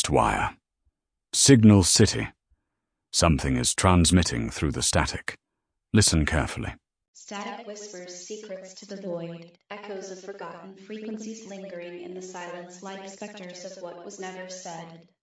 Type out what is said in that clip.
wire. Signal City. Something is transmitting through the static. Listen carefully. Static whispers secrets to the void, echoes of forgotten frequencies lingering in the silence like specters of what was never said.